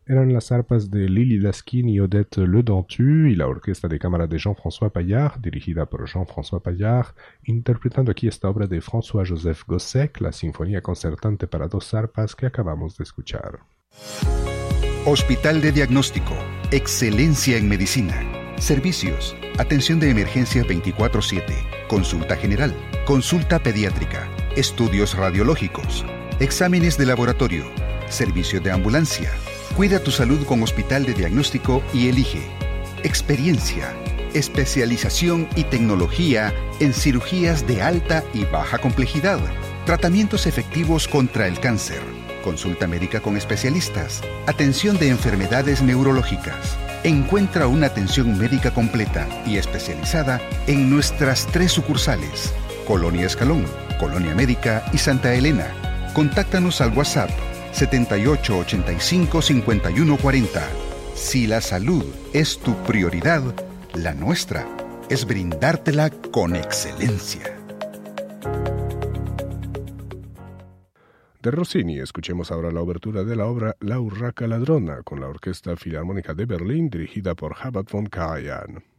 eran las arpas de Lily Laskin y Odette Ledentu y la orquesta de cámara de Jean-François Paillard, dirigida por Jean-François Paillard, interpretando aquí esta obra de François-Joseph Gossec, la Sinfonía Concertante para dos arpas que acabamos de escuchar. Hospital de Diagnóstico. Excelencia en medicina. Servicios. Atención de emergencia 24/7. Consulta general. Consulta pediátrica. Estudios radiológicos. Exámenes de laboratorio. Servicio de ambulancia. Cuida tu salud con Hospital de Diagnóstico y elige. Experiencia, especialización y tecnología en cirugías de alta y baja complejidad. Tratamientos efectivos contra el cáncer. Consulta médica con especialistas. Atención de enfermedades neurológicas. Encuentra una atención médica completa y especializada en nuestras 3 sucursales: Colonia Escalón, Colonia Médica y Santa Elena. Contáctanos al WhatsApp 7885-5140. Si la salud es tu prioridad, la nuestra es brindártela con excelencia. De Rossini escuchemos ahora la obertura de la obra La Urraca Ladrona con la Orquesta Filarmónica de Berlín dirigida por Herbert von Karajan.